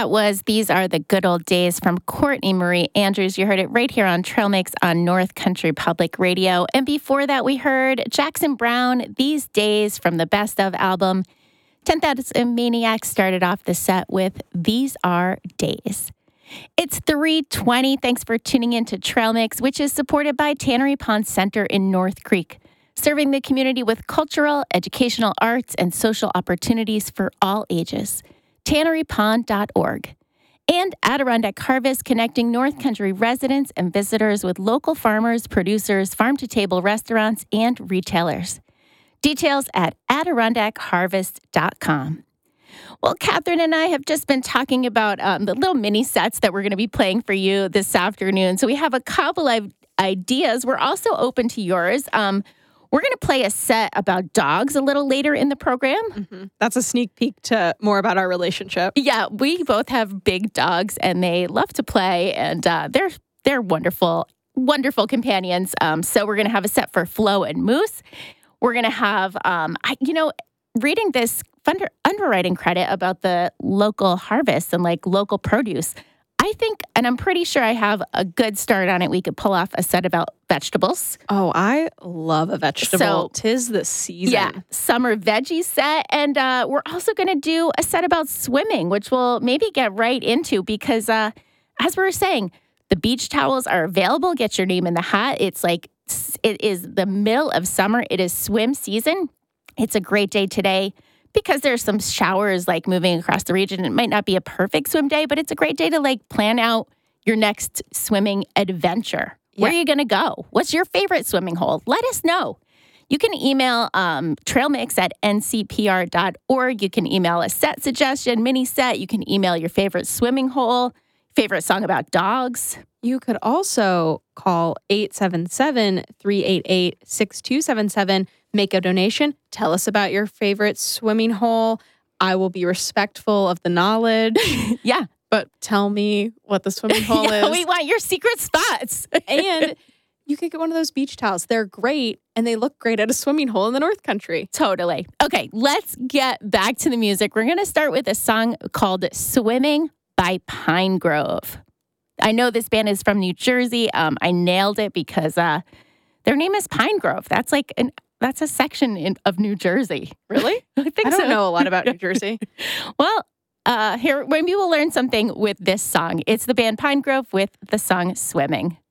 That was These Are the Good Old Days from Courtney Marie Andrews. You heard it right here on Trail Mix on North Country Public Radio. And before that, we heard Jackson Browne, These Days from the Best Of album. 10,000 Maniacs started off the set with These Are Days. It's 3:20. Thanks for tuning in to Trail Mix, which is supported by Tannery Pond Center in North Creek, serving the community with cultural, educational, arts, and social opportunities for all ages. TanneryPond.org. And Adirondack Harvest, connecting North Country residents and visitors with local farmers, producers, farm-to-table restaurants, and retailers. Details at AdirondackHarvest.com. Well, Catherine and I have just been talking about the little mini sets that we're going to be playing for you this afternoon. So we have a couple of ideas. We're also open to yours. We're going to play a set about dogs a little later in the program. Mm-hmm. That's a sneak peek to more about our relationship. Yeah, we both have big dogs, and they love to play, and they're wonderful, wonderful companions. So we're going to have a set for Flo and Moose. We're going to have, reading this underwriting credit about the local harvest and like local produce. I think, and I'm pretty sure I have a good start on it. We could pull off a set about vegetables. Oh, I love a vegetable. So, 'tis the season. Yeah, summer veggie set. And we're also going to do a set about swimming, which we'll maybe get right into because, as we were saying, the beach towels are available. Get your name in the hat. It is the middle of summer. It is swim season. It's a great day today. Because there's some showers like moving across the region. It might not be a perfect swim day, but it's a great day to like plan out your next swimming adventure. Yeah. Where are you going to go? What's your favorite swimming hole? Let us know. You can email trailmix@ncpr.org. You can email a set suggestion, mini set. You can email your favorite swimming hole, favorite song about dogs. You could also call 877-388-6277. Make a donation. Tell us about your favorite swimming hole. I will be respectful of the knowledge. Yeah. But tell me what the swimming hole is. We want your secret spots. And you could get one of those beach towels. They're great, and they look great at a swimming hole in the North Country. Totally. Okay, let's get back to the music. We're going to start with a song called Swimming by Pine Grove. I know this band is from New Jersey. I nailed it because their name is Pine Grove. That's a section of New Jersey. Really? I don't know a lot about New Jersey. Well, here maybe we'll learn something with this song. It's the band Pine Grove with the song Swimming.